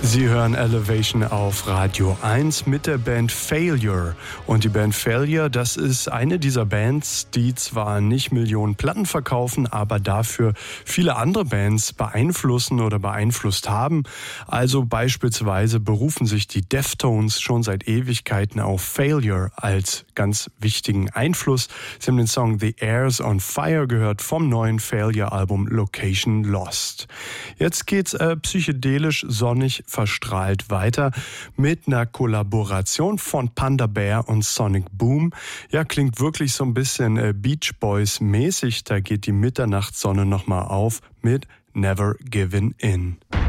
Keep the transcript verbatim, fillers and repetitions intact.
Sie hören Elevation auf Radio eins mit der Band Failure. Und die Band Failure, das ist eine dieser Bands, die zwar nicht Millionen Platten verkaufen, aber dafür viele andere Bands beeinflussen oder beeinflusst haben. Also beispielsweise berufen sich die Deftones schon seit Ewigkeiten auf Failure als ganz wichtigen Einfluss. Sie haben den Song The Air's on Fire gehört vom neuen Failure-Album Location Lost. Jetzt geht's äh, psychedelisch sonnig verstrahlt weiter mit einer Kollaboration von Panda Bear und Sonic Boom. Ja, klingt wirklich so ein bisschen äh, Beach Boys mäßig. Da geht die Mitternachtssonne nochmal auf mit Never Giving In.